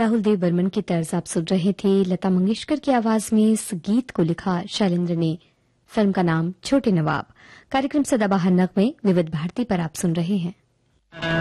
राहुल देव बर्मन की तर्ज आप सुन रहे थे। लता मंगेशकर की आवाज में इस गीत को लिखा शैलेंद्र ने। फिल्म का नाम छोटे नवाब। कार्यक्रम सदाबहार नगमे विविध भारती पर आप सुन रहे हैं।